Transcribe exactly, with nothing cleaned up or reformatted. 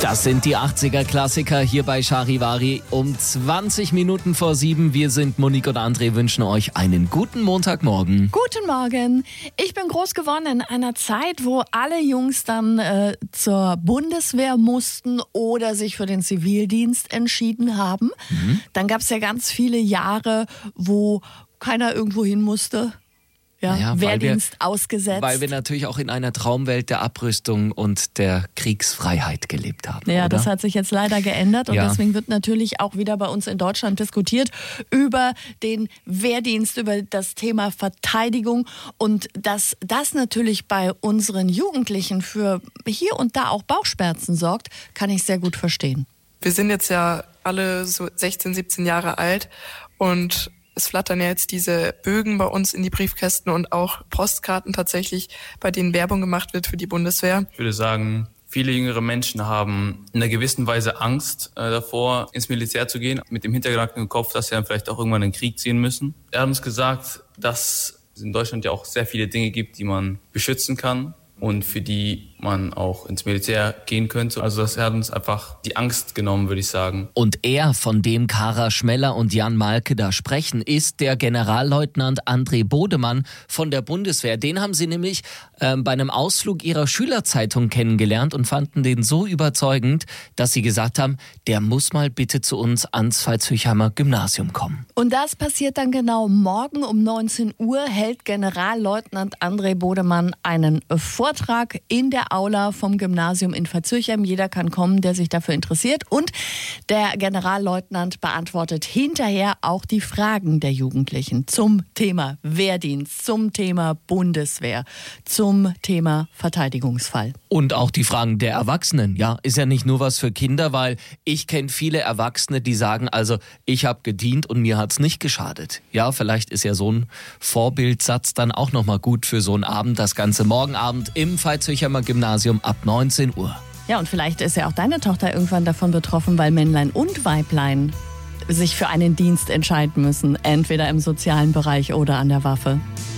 Das sind die achtziger-Klassiker hier bei Charivari um zwanzig Minuten vor sieben. Wir sind Monique und André, wünschen euch einen guten Montagmorgen. Guten Morgen. Ich bin groß geworden in einer Zeit, wo alle Jungs dann äh, zur Bundeswehr mussten oder sich für den Zivildienst entschieden haben. Mhm. Dann gab es ja ganz viele Jahre, wo keiner irgendwo hin musste. Ja, naja, Wehrdienst wir, ausgesetzt. Weil wir natürlich auch in einer Traumwelt der Abrüstung und der Kriegsfreiheit gelebt haben. Ja, oder? Das hat sich jetzt leider geändert und ja. deswegen wird natürlich auch wieder bei uns in Deutschland diskutiert über den Wehrdienst, über das Thema Verteidigung und dass das natürlich bei unseren Jugendlichen für hier und da auch Bauchschmerzen sorgt, kann ich sehr gut verstehen. Wir sind jetzt ja alle so sechzehn, siebzehn Jahre alt und es flattern ja jetzt diese Bögen bei uns in die Briefkästen und auch Postkarten tatsächlich, bei denen Werbung gemacht wird für die Bundeswehr. Ich würde sagen, viele jüngere Menschen haben in einer gewissen Weise Angst äh, davor, ins Militär zu gehen, mit dem Hintergedanken im Kopf, dass sie dann vielleicht auch irgendwann in den Krieg ziehen müssen. Er hat uns gesagt, dass es in Deutschland ja auch sehr viele Dinge gibt, die man beschützen kann und für die man auch ins Militär gehen könnte. Also das hat uns einfach die Angst genommen, würde ich sagen. Und er, von dem Kara Schmeller und Jan Malke da sprechen, ist der Generalleutnant André Bodemann von der Bundeswehr. Den haben sie nämlich äh, bei einem Ausflug ihrer Schülerzeitung kennengelernt und fanden den so überzeugend, dass sie gesagt haben, der muss mal bitte zu uns ans Pfalz-Hüchheimer Gymnasium kommen. Und das passiert dann genau morgen um neunzehn Uhr, hält Generalleutnant André Bodemann einen Vortrag in der Aula vom Gymnasium in Pfalz-Hüchheim. Jeder kann kommen, der sich dafür interessiert. Und der Generalleutnant beantwortet hinterher auch die Fragen der Jugendlichen zum Thema Wehrdienst, zum Thema Bundeswehr, zum Thema Verteidigungsfall. Und auch die Fragen der Erwachsenen. Ja, ist ja nicht nur was für Kinder, weil ich kenne viele Erwachsene, die sagen, also ich habe gedient und mir hat's nicht geschadet. Ja, vielleicht ist ja so ein Vorbildsatz dann auch nochmal gut für so einen Abend. Das Ganze morgen Abend im Pfalz-Hüchheimer Gymnasium ab neunzehn Uhr. Ja, und vielleicht ist ja auch deine Tochter irgendwann davon betroffen, weil Männlein und Weiblein sich für einen Dienst entscheiden müssen, entweder im sozialen Bereich oder an der Waffe.